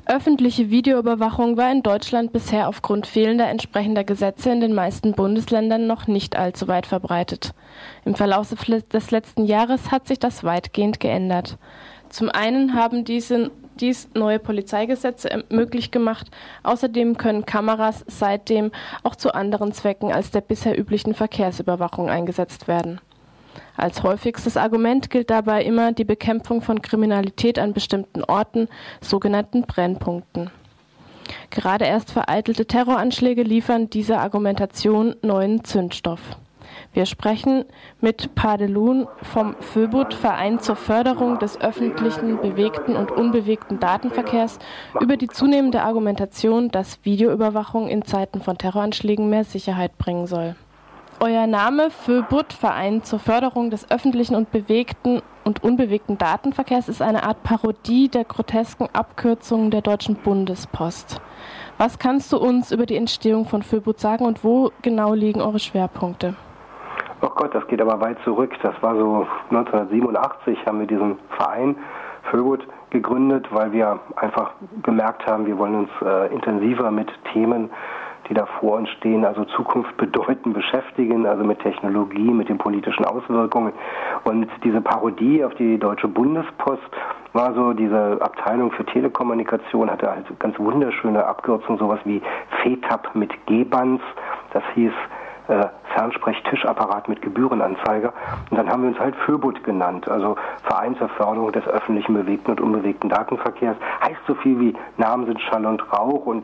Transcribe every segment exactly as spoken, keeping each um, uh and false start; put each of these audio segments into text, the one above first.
Öffentliche Videoüberwachung war in Deutschland bisher aufgrund fehlender entsprechender Gesetze in den meisten Bundesländern noch nicht allzu weit verbreitet. Im Verlauf des letzten Jahres hat sich das weitgehend geändert. Zum einen haben diese, dies neue Polizeigesetze möglich gemacht. Außerdem können Kameras seitdem auch zu anderen Zwecken als der bisher üblichen Verkehrsüberwachung eingesetzt werden. Als häufigstes Argument gilt dabei immer die Bekämpfung von Kriminalität an bestimmten Orten, sogenannten Brennpunkten. Gerade erst vereitelte Terroranschläge liefern dieser Argumentation neuen Zündstoff. Wir sprechen mit Padelun vom Föbut, Verein zur Förderung des öffentlichen, bewegten und unbewegten Datenverkehrs, über die zunehmende Argumentation, dass Videoüberwachung in Zeiten von Terroranschlägen mehr Sicherheit bringen soll. Euer Name Föbut, Verein zur Förderung des öffentlichen und bewegten und unbewegten Datenverkehrs, ist eine Art Parodie der grotesken Abkürzungen der Deutschen Bundespost. Was kannst du uns über die Entstehung von Föbut sagen und wo genau liegen eure Schwerpunkte? Oh Gott, das geht aber weit zurück. Das war so neunzehnhundertsiebenundachtzig, haben wir diesen Verein Föbut gegründet, weil wir einfach gemerkt haben, wir wollen uns äh, intensiver mit Themen, die da vor uns stehen, also Zukunft bedeuten, beschäftigen, also mit Technologie, mit den politischen Auswirkungen. Und diese Parodie auf die Deutsche Bundespost war so, diese Abteilung für Telekommunikation hatte also ganz wunderschöne Abkürzungen, sowas wie F E T A P mit G-Bands, das hieß äh, Fernsprechtischapparat mit Gebührenanzeiger. Und dann haben wir uns halt Föbut genannt, also Verein zur Förderung des öffentlichen, bewegten und unbewegten Datenverkehrs. Heißt so viel wie Namen sind Schall und Rauch und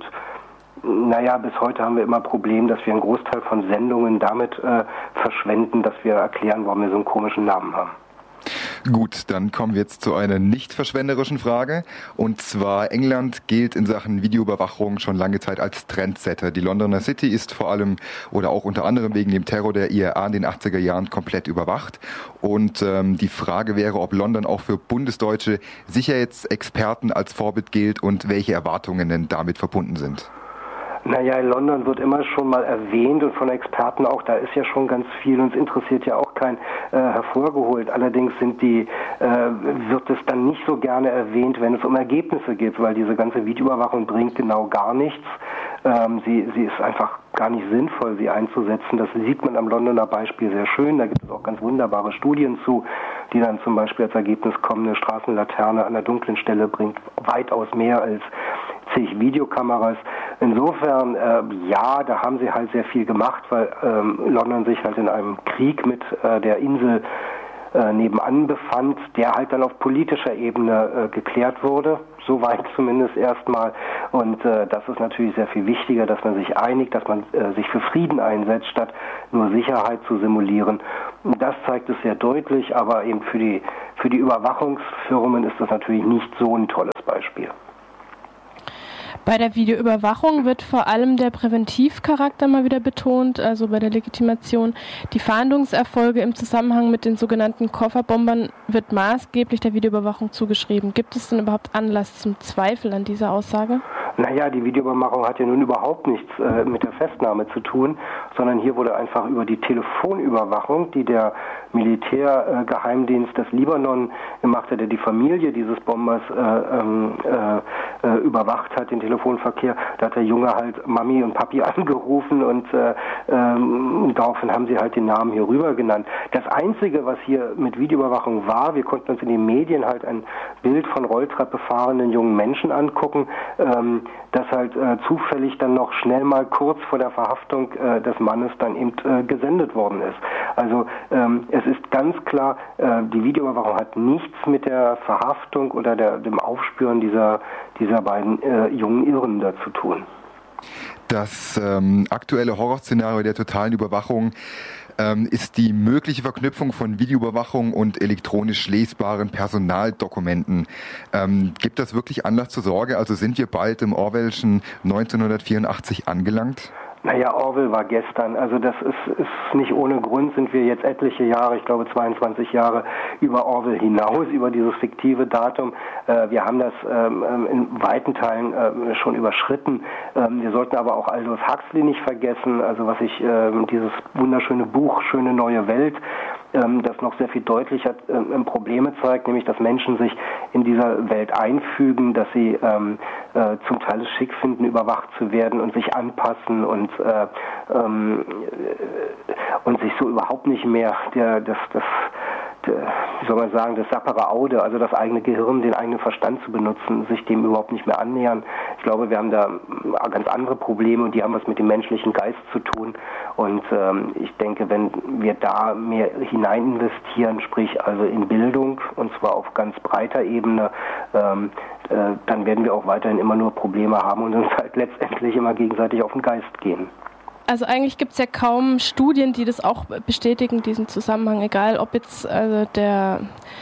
naja, bis heute haben wir immer Problem, dass wir einen Großteil von Sendungen damit äh, verschwenden, dass wir erklären, warum wir so einen komischen Namen haben. Gut, dann kommen wir jetzt zu einer nicht verschwenderischen Frage. Und zwar, England gilt in Sachen Videoüberwachung schon lange Zeit als Trendsetter. Die Londoner City ist vor allem oder auch unter anderem wegen dem Terror der I R A in den achtziger Jahren komplett überwacht. Und ähm, die Frage wäre, ob London auch für bundesdeutsche Sicherheitsexperten als Vorbild gilt und welche Erwartungen denn damit verbunden sind. Naja, in London wird immer schon mal erwähnt und von Experten auch, da ist ja schon ganz viel, uns interessiert ja auch kein äh, hervorgeholt. Allerdings sind die, äh, wird es dann nicht so gerne erwähnt, wenn es um Ergebnisse geht, weil diese ganze Videoüberwachung bringt genau gar nichts. Ähm, sie, sie ist einfach gar nicht sinnvoll, sie einzusetzen. Das sieht man am Londoner Beispiel sehr schön. Da gibt es auch ganz wunderbare Studien zu, die dann zum Beispiel als Ergebnis kommen, eine Straßenlaterne an der dunklen Stelle bringt weitaus mehr als zig Videokameras. Insofern, äh, ja, da haben sie halt sehr viel gemacht, weil ähm, London sich halt in einem Krieg mit äh, der Insel äh, nebenan befand, der halt dann auf politischer Ebene äh, geklärt wurde, soweit zumindest erstmal. Und äh, das ist natürlich sehr viel wichtiger, dass man sich einigt, dass man äh, sich für Frieden einsetzt, statt nur Sicherheit zu simulieren. Und das zeigt es sehr deutlich, aber eben für die, für die Überwachungsfirmen ist das natürlich nicht so ein tolles Beispiel. Bei der Videoüberwachung wird vor allem der Präventivcharakter mal wieder betont, also bei der Legitimation. Die Fahndungserfolge im Zusammenhang mit den sogenannten Kofferbombern wird maßgeblich der Videoüberwachung zugeschrieben. Gibt es denn überhaupt Anlass zum Zweifel an dieser Aussage? Naja, die Videoüberwachung hat ja nun überhaupt nichts äh, mit der Festnahme zu tun, sondern hier wurde einfach über die Telefonüberwachung, die der Militärgeheimdienst äh, des Libanon gemacht hat, der die Familie dieses Bombers äh, äh, äh, überwacht hat, den Telefonverkehr, da hat der Junge halt Mami und Papi angerufen und äh, äh, daraufhin haben sie halt den Namen hier rüber genannt. Das Einzige, was hier mit Videoüberwachung war, wir konnten uns in den Medien halt ein Bild von Rolltreppe fahrenden jungen Menschen angucken, ähm, das halt äh, zufällig dann noch schnell mal kurz vor der Verhaftung äh, des Mannes dann eben äh, gesendet worden ist. Also ähm, es ist ganz klar, äh, die Videoüberwachung hat nichts mit der Verhaftung oder der, dem Aufspüren dieser, dieser beiden äh, jungen Irren da zu tun. Das ähm, aktuelle Horrorszenario der totalen Überwachung ähm, ist die mögliche Verknüpfung von Videoüberwachung und elektronisch lesbaren Personaldokumenten. Ähm, gibt das wirklich Anlass zur Sorge? Also sind wir bald im Orwellschen neunzehnhundertvierundachtzig angelangt? Naja, Orwell war gestern, also das ist, ist nicht ohne Grund, sind wir jetzt etliche Jahre, ich glaube zweiundzwanzig Jahre über Orwell hinaus, über dieses fiktive Datum. Äh, wir haben das ähm, in weiten Teilen äh, schon überschritten. Ähm, wir sollten aber auch Aldous Huxley nicht vergessen, also was ich, äh, dieses wunderschöne Buch Schöne neue Welt, ähm, das noch sehr viel deutlicher ähm, Probleme zeigt, nämlich dass Menschen sich in dieser Welt einfügen, dass sie ähm, äh, zum Teil es schick finden, überwacht zu werden und sich anpassen und äh, ähm, und sich so überhaupt nicht mehr der das das wie soll man sagen, das sappere Aude, also das eigene Gehirn, den eigenen Verstand zu benutzen, sich dem überhaupt nicht mehr annähern. Ich glaube, wir haben da ganz andere Probleme und die haben was mit dem menschlichen Geist zu tun. Und ähm, ich denke, wenn wir da mehr hinein investieren, sprich also in Bildung, und zwar auf ganz breiter Ebene, ähm, äh, dann werden wir auch weiterhin immer nur Probleme haben und uns halt letztendlich immer gegenseitig auf den Geist gehen. Also eigentlich gibt es ja kaum Studien, die das auch bestätigen, diesen Zusammenhang, egal ob jetzt also der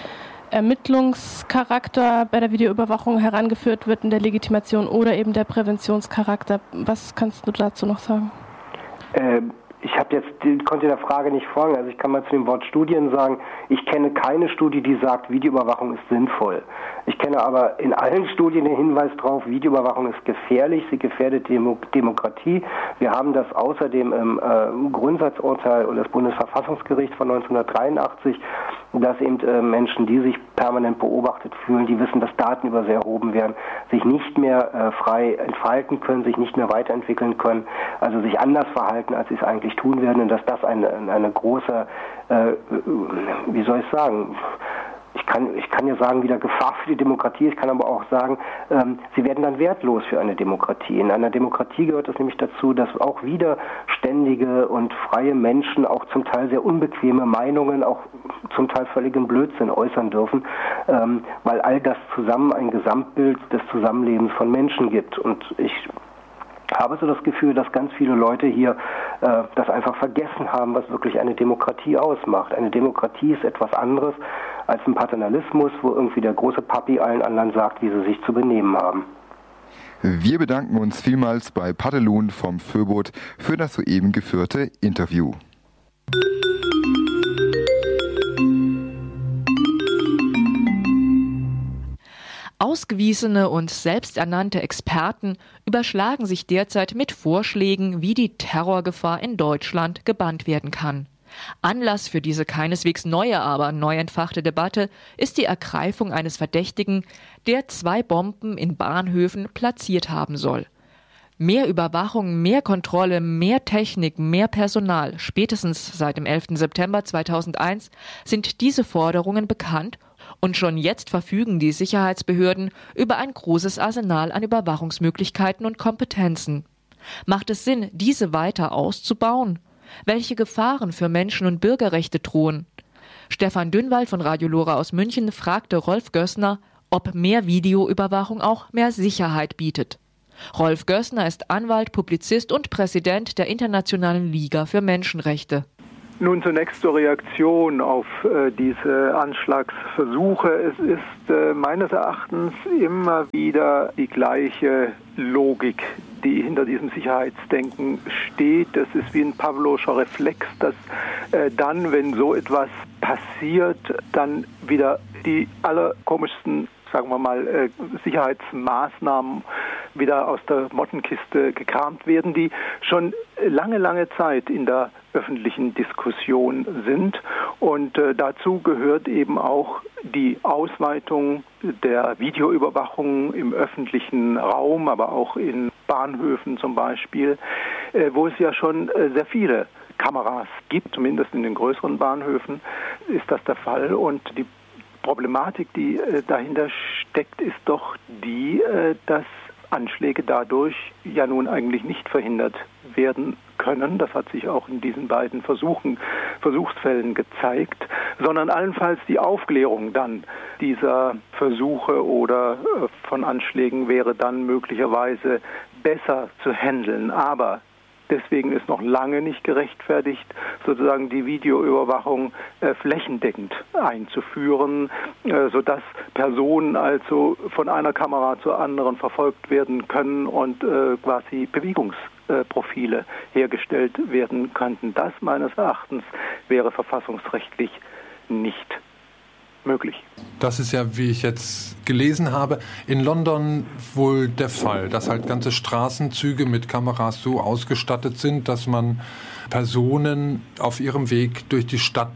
Ermittlungscharakter bei der Videoüberwachung herangeführt wird in der Legitimation oder eben der Präventionscharakter. Was kannst du dazu noch sagen? Ähm. Ich habe jetzt, konnte der Frage nicht folgen, also ich kann mal zu dem Wort Studien sagen, ich kenne keine Studie, die sagt, Videoüberwachung ist sinnvoll. Ich kenne aber in allen Studien den Hinweis darauf, Videoüberwachung ist gefährlich, sie gefährdet die Demo- Demokratie. Wir haben das außerdem im äh, Grundsatzurteil des Bundesverfassungsgerichts von neunzehnhundertdreiundachtzig, dass eben äh, Menschen, die sich permanent beobachtet fühlen, die wissen, dass Daten über sie erhoben werden, sich nicht mehr äh, frei entfalten können, sich nicht mehr weiterentwickeln können, also sich anders verhalten, als sie es eigentlich tun werden, und dass das eine, eine große, äh, wie soll ich sagen, ich kann, ich kann ja sagen, wieder Gefahr für die Demokratie, ich kann aber auch sagen, ähm, sie werden dann wertlos für eine Demokratie. In einer Demokratie gehört es nämlich dazu, dass auch widerständige und freie Menschen auch zum Teil sehr unbequeme Meinungen, auch zum Teil völligen Blödsinn äußern dürfen, ähm, weil all das zusammen ein Gesamtbild des Zusammenlebens von Menschen gibt. Und ich habe so das Gefühl, dass ganz viele Leute hier äh, das einfach vergessen haben, was wirklich eine Demokratie ausmacht. Eine Demokratie ist etwas anderes als ein Paternalismus, wo irgendwie der große Papi allen anderen sagt, wie sie sich zu benehmen haben. Wir bedanken uns vielmals bei Patelun vom Föbot für das soeben geführte Interview. Ausgewiesene und selbsternannte Experten überschlagen sich derzeit mit Vorschlägen, wie die Terrorgefahr in Deutschland gebannt werden kann. Anlass für diese keineswegs neue, aber neu entfachte Debatte ist die Ergreifung eines Verdächtigen, der zwei Bomben in Bahnhöfen platziert haben soll. Mehr Überwachung, mehr Kontrolle, mehr Technik, mehr Personal. Spätestens seit dem elften September zweitausendeins sind diese Forderungen bekannt und schon jetzt verfügen die Sicherheitsbehörden über ein großes Arsenal an Überwachungsmöglichkeiten und Kompetenzen. Macht es Sinn, diese weiter auszubauen? Welche Gefahren für Menschen- und Bürgerrechte drohen? Stefan Dünnwald von Radio Lora aus München fragte Rolf Gößner, ob mehr Videoüberwachung auch mehr Sicherheit bietet. Rolf Gößner ist Anwalt, Publizist und Präsident der Internationalen Liga für Menschenrechte. Nun zunächst zur Reaktion auf äh, diese Anschlagsversuche. Es ist äh, meines Erachtens immer wieder die gleiche Logik, die hinter diesem Sicherheitsdenken steht. Das ist wie ein Pavlovscher Reflex, dass äh, dann, wenn so etwas passiert, dann wieder die allerkomischsten, sagen wir mal, äh, Sicherheitsmaßnahmen wieder aus der Mottenkiste gekramt werden, die schon lange, lange Zeit in der öffentlichen Diskussion sind. Und äh, dazu gehört eben auch die Ausweitung der Videoüberwachung im öffentlichen Raum, aber auch in Bahnhöfen zum Beispiel, äh, wo es ja schon äh, sehr viele Kameras gibt, zumindest in den größeren Bahnhöfen ist das der Fall. Und die Problematik, die äh, dahinter steckt, ist doch die, äh, dass Anschläge dadurch ja nun eigentlich nicht verhindert werden können. Das hat sich auch in diesen beiden Versuchen, Versuchsfällen gezeigt, sondern allenfalls die Aufklärung dann dieser Versuche oder von Anschlägen wäre dann möglicherweise besser zu handeln. Aber deswegen ist noch lange nicht gerechtfertigt, sozusagen die Videoüberwachung äh, flächendeckend einzuführen, äh, sodass Personen also von einer Kamera zur anderen verfolgt werden können und äh, quasi Bewegungsprofile hergestellt werden könnten. Das meines Erachtens wäre verfassungsrechtlich nicht möglich. Das ist ja, wie ich jetzt gelesen habe, in London wohl der Fall, dass halt ganze Straßenzüge mit Kameras so ausgestattet sind, dass man Personen auf ihrem Weg durch die Stadt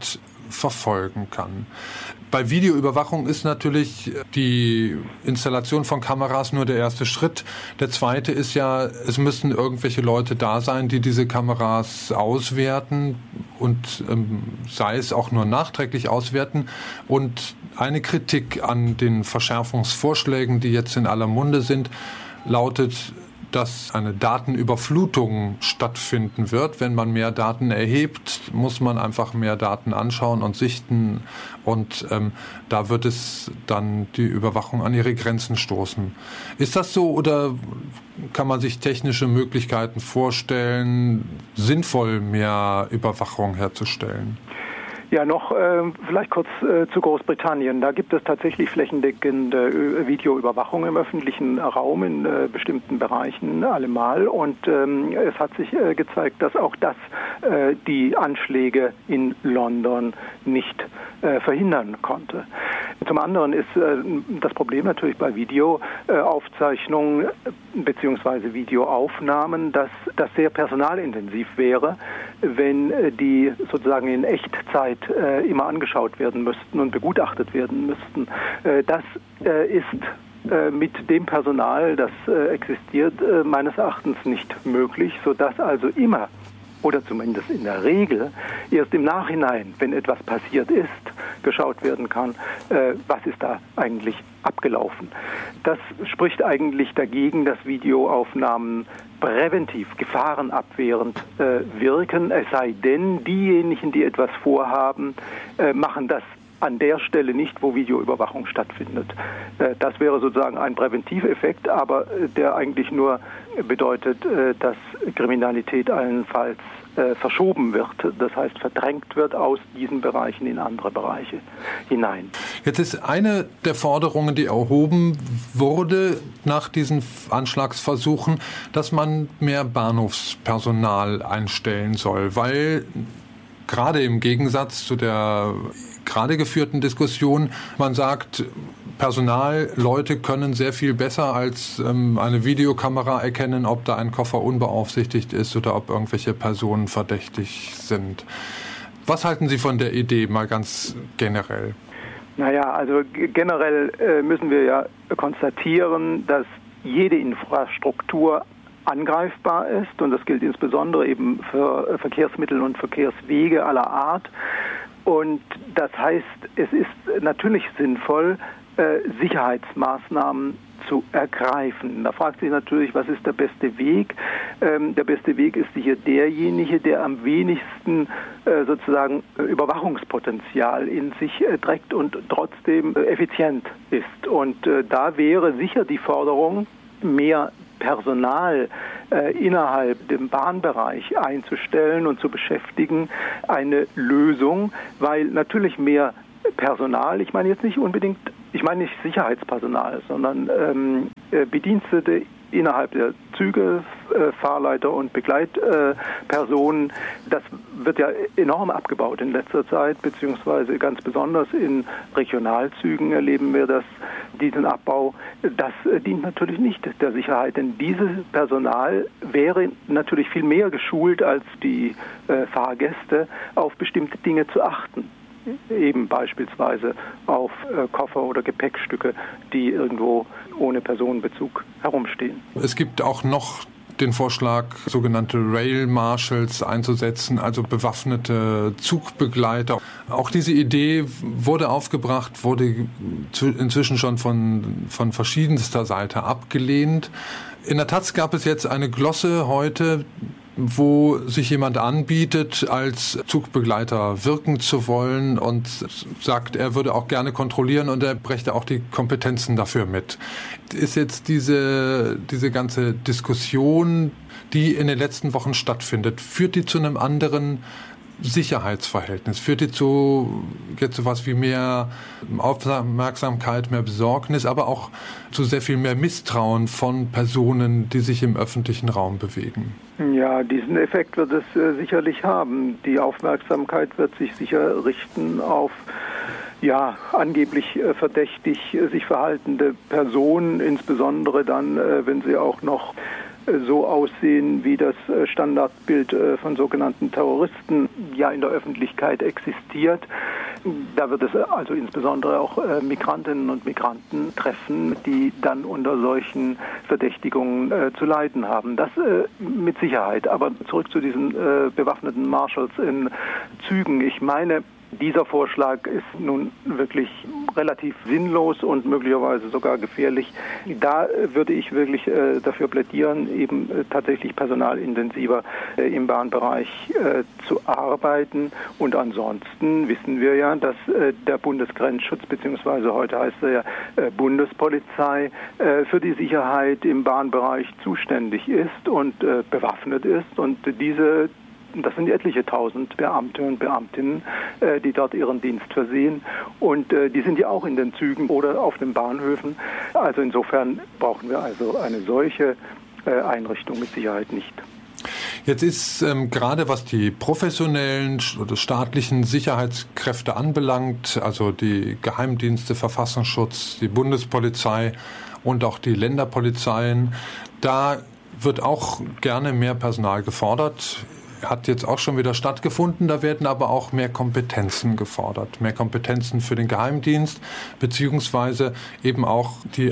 verfolgen kann. Bei Videoüberwachung ist natürlich die Installation von Kameras nur der erste Schritt. Der zweite ist ja, es müssen irgendwelche Leute da sein, die diese Kameras auswerten und ähm, sei es auch nur nachträglich auswerten. Und eine Kritik an den Verschärfungsvorschlägen, die jetzt in aller Munde sind, lautet, dass eine Datenüberflutung stattfinden wird. Wenn man mehr Daten erhebt, muss man einfach mehr Daten anschauen und sichten. Und ähm, da wird es dann die Überwachung an ihre Grenzen stoßen. Ist das so oder kann man sich technische Möglichkeiten vorstellen, sinnvoll mehr Überwachung herzustellen? Ja, noch äh, vielleicht kurz äh, zu Großbritannien. Da gibt es tatsächlich flächendeckende äh, Videoüberwachung im öffentlichen Raum in äh, bestimmten Bereichen allemal. Und ähm, es hat sich äh, gezeigt, dass auch das äh, die Anschläge in London nicht äh, verhindern konnte. Zum anderen ist äh, das Problem natürlich bei Videoaufzeichnungen äh, bzw. Videoaufnahmen, dass das sehr personalintensiv wäre, wenn äh, die sozusagen in Echtzeit äh, immer angeschaut werden müssten und begutachtet werden müssten. Äh, das äh, ist äh, mit dem Personal, das äh, existiert, äh, meines Erachtens nicht möglich, sodass also immer oder zumindest in der Regel erst im Nachhinein, wenn etwas passiert ist, geschaut werden kann, äh, was ist da eigentlich abgelaufen. Das spricht eigentlich dagegen, dass Videoaufnahmen präventiv, gefahrenabwehrend äh, wirken, es sei denn, diejenigen, die etwas vorhaben, äh, machen das an der Stelle nicht, wo Videoüberwachung stattfindet. Äh, das wäre sozusagen ein Präventiveffekt, aber äh, der eigentlich nur bedeutet, äh, dass Kriminalität allenfalls äh, verschoben wird, das heißt verdrängt wird aus diesen Bereichen in andere Bereiche hinein. Jetzt ist eine der Forderungen, die erhoben wurde nach diesen Anschlagsversuchen, dass man mehr Bahnhofspersonal einstellen soll, weil gerade im Gegensatz zu der gerade geführten Diskussion, man sagt, Personalleute können sehr viel besser als ähm, eine Videokamera erkennen, ob da ein Koffer unbeaufsichtigt ist oder ob irgendwelche Personen verdächtig sind. Was halten Sie von der Idee mal ganz generell? Naja, also generell äh, müssen wir ja konstatieren, dass jede Infrastruktur angreifbar ist und das gilt insbesondere eben für Verkehrsmittel und Verkehrswege aller Art. Und das heißt, es ist natürlich sinnvoll, äh, Sicherheitsmaßnahmen zu ergreifen. Da fragt sich natürlich, was ist der beste Weg? Ähm, der beste Weg ist sicher derjenige, der am wenigsten äh, sozusagen Überwachungspotenzial in sich äh, trägt und trotzdem äh, effizient ist. Und äh, da wäre sicher die Forderung, mehr Personal äh, innerhalb dem Bahnbereich einzustellen und zu beschäftigen, eine Lösung, weil natürlich mehr Personal, ich meine jetzt nicht unbedingt, ich meine nicht Sicherheitspersonal, sondern ähm, Bedienstete innerhalb der Züge, äh, Fahrleiter und Begleitpersonen, äh, das wird ja enorm abgebaut in letzter Zeit, beziehungsweise ganz besonders in Regionalzügen erleben wir das, diesen Abbau. Das äh, dient natürlich nicht der Sicherheit, denn dieses Personal wäre natürlich viel mehr geschult als die äh, Fahrgäste, auf bestimmte Dinge zu achten. Eben beispielsweise auf äh, Koffer oder Gepäckstücke, die irgendwo ohne Personenbezug herumstehen. Es gibt auch noch den Vorschlag, sogenannte Rail Marshals einzusetzen, also bewaffnete Zugbegleiter. Auch diese Idee wurde aufgebracht, wurde inzwischen schon von, von verschiedenster Seite abgelehnt. In der Taz gab es jetzt eine Glosse heute, wo sich jemand anbietet, als Zugbegleiter wirken zu wollen und sagt, er würde auch gerne kontrollieren und er brächte auch die Kompetenzen dafür mit. Ist jetzt diese, diese ganze Diskussion, die in den letzten Wochen stattfindet, führt die zu einem anderen Sicherheitsverhältnis? Führt die zu jetzt sowas wie mehr Aufmerksamkeit, mehr Besorgnis, aber auch zu sehr viel mehr Misstrauen von Personen, die sich im öffentlichen Raum bewegen? Ja, diesen Effekt wird es äh, sicherlich haben. Die Aufmerksamkeit wird sich sicher richten auf ja, angeblich äh, verdächtig äh, sich verhaltende Personen, insbesondere dann, äh, wenn sie auch noch so aussehen, wie das Standardbild von sogenannten Terroristen ja in der Öffentlichkeit existiert. Da wird es also insbesondere auch äh, Migrantinnen und Migranten treffen, die dann unter solchen Verdächtigungen äh, zu leiden haben. Das äh, mit Sicherheit. Aber zurück zu diesen äh, bewaffneten Marshals in Zügen. Ich meine, dieser Vorschlag ist nun wirklich relativ sinnlos und möglicherweise sogar gefährlich. Da würde ich wirklich äh, dafür plädieren, eben äh, tatsächlich personalintensiver äh, im Bahnbereich äh, zu arbeiten. Und ansonsten wissen wir ja, dass äh, der Bundesgrenzschutz, beziehungsweise heute heißt er ja äh, Bundespolizei, äh, für die Sicherheit im Bahnbereich zuständig ist und äh, bewaffnet ist. Und diese Das sind etliche tausend Beamte und Beamtinnen, äh, die dort ihren Dienst versehen. Und äh, die sind ja auch in den Zügen oder auf den Bahnhöfen. Also insofern brauchen wir also eine solche äh, Einrichtung mit Sicherheit nicht. Jetzt ist ähm, gerade was die professionellen oder staatlichen Sicherheitskräfte anbelangt, also die Geheimdienste, Verfassungsschutz, die Bundespolizei und auch die Länderpolizeien, da wird auch gerne mehr Personal gefordert. Hat jetzt auch schon wieder stattgefunden. Da werden aber auch mehr Kompetenzen gefordert. Mehr Kompetenzen für den Geheimdienst, beziehungsweise eben auch die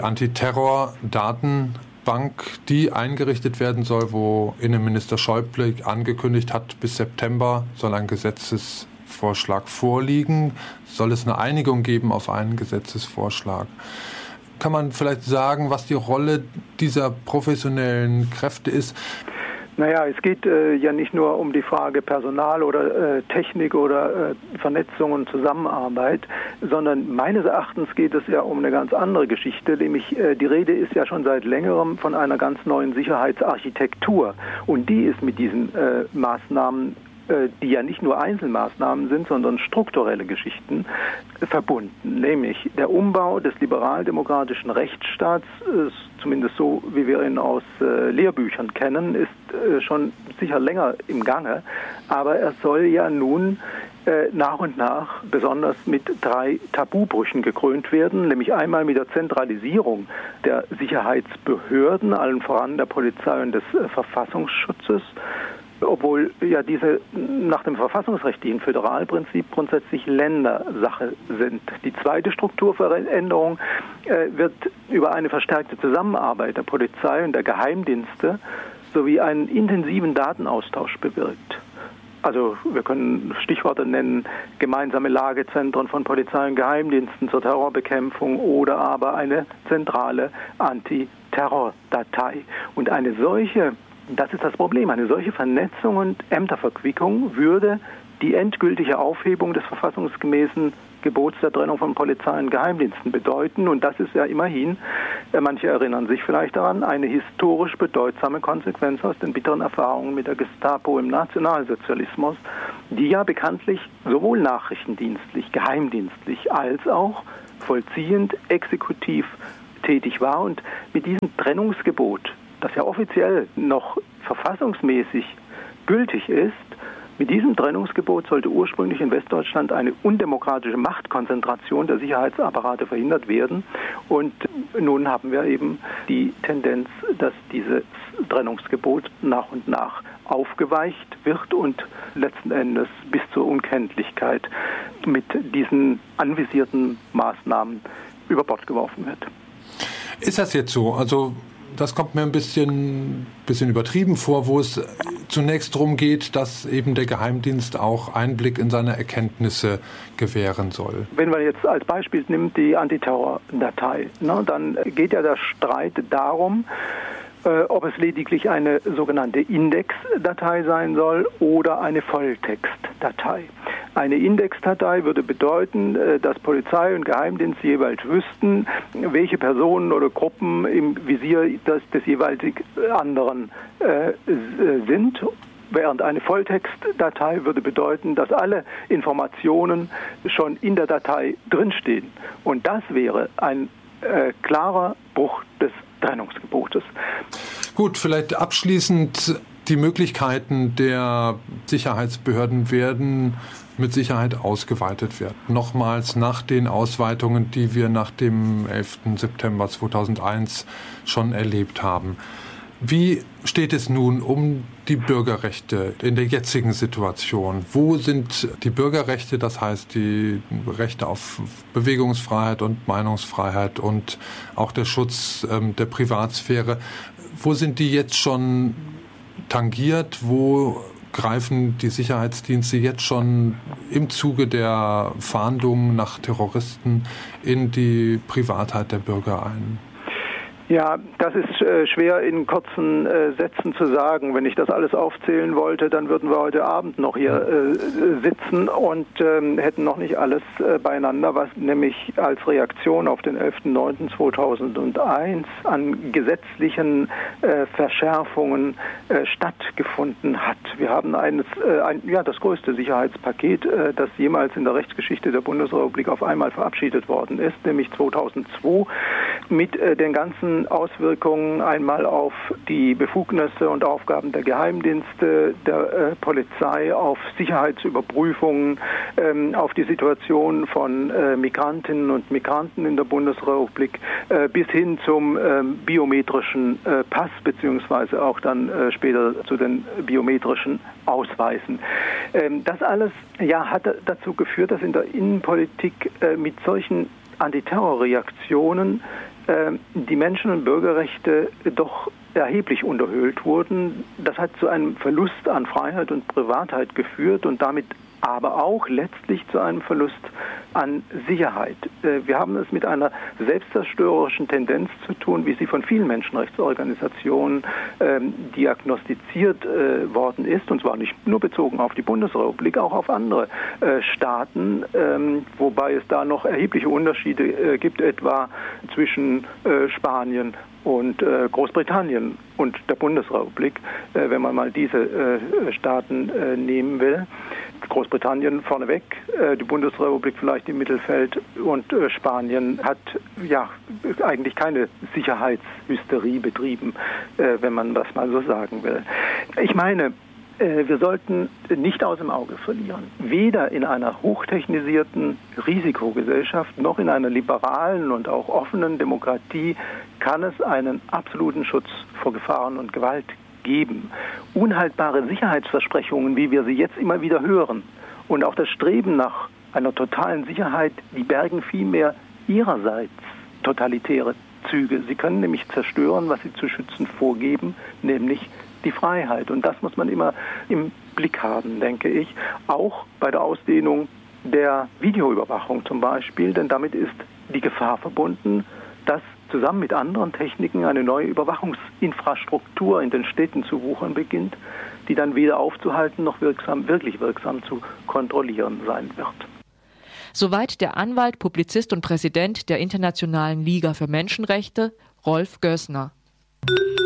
Antiterror-Datenbank, die eingerichtet werden soll, wo Innenminister Schäuble angekündigt hat, bis September soll ein Gesetzesvorschlag vorliegen. Soll es eine Einigung geben auf einen Gesetzesvorschlag? Kann man vielleicht sagen, was die Rolle dieser professionellen Kräfte ist? Naja, es geht äh, ja nicht nur um die Frage Personal oder äh, Technik oder äh, Vernetzung und Zusammenarbeit, sondern meines Erachtens geht es ja um eine ganz andere Geschichte, nämlich äh, die Rede ist ja schon seit längerem von einer ganz neuen Sicherheitsarchitektur und die ist mit diesen äh, Maßnahmen, die ja nicht nur Einzelmaßnahmen sind, sondern strukturelle Geschichten verbunden. Nämlich der Umbau des liberaldemokratischen Rechtsstaats, zumindest so, wie wir ihn aus Lehrbüchern kennen, ist schon sicher länger im Gange. Aber er soll ja nun nach und nach besonders mit drei Tabubrüchen gekrönt werden, nämlich einmal mit der Zentralisierung der Sicherheitsbehörden, allen voran der Polizei und des Verfassungsschutzes, obwohl ja diese nach dem verfassungsrechtlichen Föderalprinzip grundsätzlich Ländersache sind. Die zweite Strukturveränderung äh, wird über eine verstärkte Zusammenarbeit der Polizei und der Geheimdienste sowie einen intensiven Datenaustausch bewirkt. Also wir können Stichworte nennen, gemeinsame Lagezentren von Polizei und Geheimdiensten zur Terrorbekämpfung oder aber eine zentrale Antiterrordatei. Und eine solche Das ist das Problem. Eine solche Vernetzung und Ämterverquickung würde die endgültige Aufhebung des verfassungsgemäßen Gebots der Trennung von Polizei und Geheimdiensten bedeuten. Und das ist ja immerhin, manche erinnern sich vielleicht daran, eine historisch bedeutsame Konsequenz aus den bitteren Erfahrungen mit der Gestapo im Nationalsozialismus, die ja bekanntlich sowohl nachrichtendienstlich, geheimdienstlich als auch vollziehend, exekutiv tätig war. Und mit diesem Trennungsgebot, das ja offiziell noch verfassungsmäßig gültig ist, mit diesem Trennungsgebot sollte ursprünglich in Westdeutschland eine undemokratische Machtkonzentration der Sicherheitsapparate verhindert werden. Und nun haben wir eben die Tendenz, dass dieses Trennungsgebot nach und nach aufgeweicht wird und letzten Endes bis zur Unkenntlichkeit mit diesen anvisierten Maßnahmen über Bord geworfen wird. Ist das jetzt so? Also das kommt mir ein bisschen, bisschen übertrieben vor, wo es zunächst darum geht, dass eben der Geheimdienst auch Einblick in seine Erkenntnisse gewähren soll. Wenn man jetzt als Beispiel nimmt die Antiterror-Datei, ne, dann geht ja der Streit darum, äh, ob es lediglich eine sogenannte Indexdatei sein soll oder eine Volltextdatei. Eine Indexdatei würde bedeuten, dass Polizei und Geheimdienst jeweils wüssten, welche Personen oder Gruppen im Visier des, des jeweiligen anderen äh, sind. Während eine Volltextdatei würde bedeuten, dass alle Informationen schon in der Datei drinstehen. Und das wäre ein äh, klarer Bruch des Trennungsgebotes. Gut, vielleicht abschließend die Möglichkeiten der Sicherheitsbehörden werden mit Sicherheit ausgeweitet werden. Nochmals nach den Ausweitungen, die wir nach dem elften September zweitausendeins schon erlebt haben. Wie steht es nun um die Bürgerrechte in der jetzigen Situation? Wo sind die Bürgerrechte, das heißt die Rechte auf Bewegungsfreiheit und Meinungsfreiheit und auch der Schutz ähm, der Privatsphäre, wo sind die jetzt schon tangiert? Wo greifen die Sicherheitsdienste jetzt schon im Zuge der Fahndung nach Terroristen in die Privatheit der Bürger ein? Ja, das ist äh, schwer in kurzen äh, Sätzen zu sagen. Wenn ich das alles aufzählen wollte, dann würden wir heute Abend noch hier äh, sitzen und ähm, hätten noch nicht alles äh, beieinander, was nämlich als Reaktion auf den elften neunten zweitausendeins an gesetzlichen äh, Verschärfungen äh, stattgefunden hat. Wir haben eines, äh, ein, ja, das größte Sicherheitspaket, äh, das jemals in der Rechtsgeschichte der Bundesrepublik auf einmal verabschiedet worden ist, nämlich zweitausendzwei mit äh, den ganzen Auswirkungen einmal auf die Befugnisse und Aufgaben der Geheimdienste, der äh, Polizei, auf Sicherheitsüberprüfungen, ähm, auf die Situation von äh, Migrantinnen und Migranten in der Bundesrepublik äh, bis hin zum äh, biometrischen äh, Pass beziehungsweise auch dann äh, später zu den biometrischen Ausweisen. Ähm, das alles ja, hat dazu geführt, dass in der Innenpolitik äh, mit solchen Antiterrorreaktionen die Menschen- und Bürgerrechte doch erheblich unterhöhlt wurden. Das hat zu einem Verlust an Freiheit und Privatheit geführt und damit aber auch letztlich zu einem Verlust an Sicherheit. Wir haben es mit einer selbstzerstörerischen Tendenz zu tun, wie sie von vielen Menschenrechtsorganisationen ähm, diagnostiziert äh, worden ist, und zwar nicht nur bezogen auf die Bundesrepublik, auch auf andere äh, Staaten, ähm, wobei es da noch erhebliche Unterschiede äh, gibt, etwa zwischen äh, Spanien und äh, Großbritannien und der Bundesrepublik, äh, wenn man mal diese äh, Staaten äh, nehmen will. Großbritannien vorneweg, äh, die Bundesrepublik vielleicht im Mittelfeld und äh, Spanien hat ja eigentlich keine Sicherheitshysterie betrieben, äh, wenn man das mal so sagen will. Ich meine, äh, wir sollten nicht aus dem Auge verlieren. Weder in einer hochtechnisierten Risikogesellschaft noch in einer liberalen und auch offenen Demokratie kann es einen absoluten Schutz vor Gefahren und Gewalt geben. Unhaltbare Sicherheitsversprechungen, wie wir sie jetzt immer wieder hören, und auch das Streben nach einer totalen Sicherheit, die bergen vielmehr ihrerseits totalitäre Züge. Sie können nämlich zerstören, was sie zu schützen vorgeben, nämlich die Freiheit. Und das muss man immer im Blick haben, denke ich, auch bei der Ausdehnung der Videoüberwachung zum Beispiel, denn damit ist die Gefahr verbunden, dass zusammen mit anderen Techniken eine neue Überwachungsinfrastruktur in den Städten zu wuchern beginnt, die dann weder aufzuhalten noch wirksam, wirklich wirksam zu kontrollieren sein wird. Soweit der Anwalt, Publizist und Präsident der Internationalen Liga für Menschenrechte, Rolf Gößner.